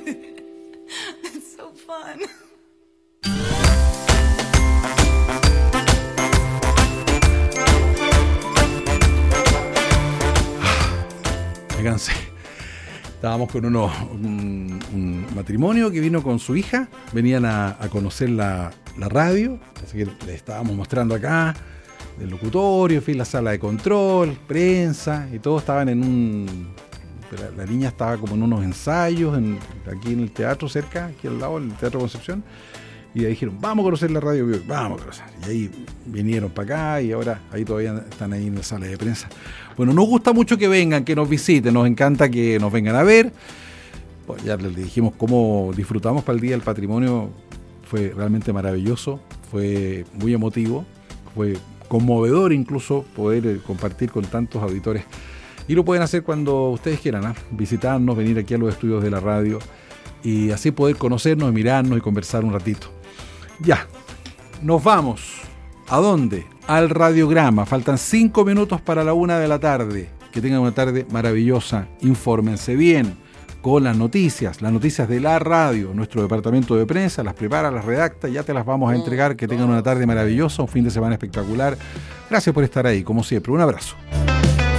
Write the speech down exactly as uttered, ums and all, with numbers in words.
It's so fun. Me cansé. Estábamos con uno, un, un matrimonio que vino con su hija, venían a, a conocer la, la radio, así que les estábamos mostrando acá el locutorio, en fin, la sala de control, prensa, y todos estaban en un... La, la niña estaba como en unos ensayos, en, aquí en el teatro cerca, aquí al lado, en el Teatro Concepción, y ahí dijeron, vamos a conocer la radio, vamos a conocer. Y ahí vinieron para acá y ahora ahí todavía están ahí en la sala de prensa. Bueno, nos gusta mucho que vengan, que nos visiten, nos encanta que nos vengan a ver. Pues ya les dijimos cómo disfrutamos para el Día del Patrimonio, fue realmente maravilloso, fue muy emotivo, fue conmovedor incluso poder eh, compartir con tantos auditores. Y lo pueden hacer cuando ustedes quieran, ¿eh? Visitarnos, venir aquí a los estudios de la radio y así poder conocernos, mirarnos y conversar un ratito. Ya, nos vamos. ¿A dónde? Al radiograma. Faltan cinco minutos para la una de la tarde. Que tengan una tarde maravillosa. Infórmense bien con las noticias, las noticias de la radio. Nuestro departamento de prensa las prepara, las redacta, ya te las vamos a entregar. Que tengan una tarde maravillosa, un fin de semana espectacular. Gracias por estar ahí, como siempre. Un abrazo.